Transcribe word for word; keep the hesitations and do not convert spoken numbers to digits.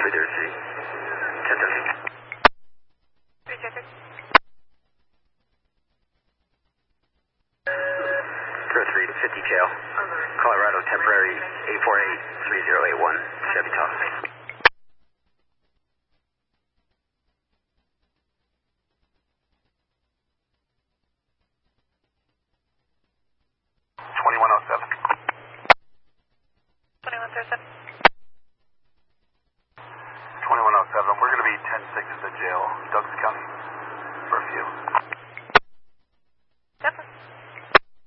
Copy there, City. ten thirty. three check. zero three fifty jail. Colorado temporary eight four eight three zero eight one Chevy Tahoe. twenty-one oh seven. twenty-one oh seven. twenty-one oh seven. We're going to be ten six at the jail, Douglas County, for a few.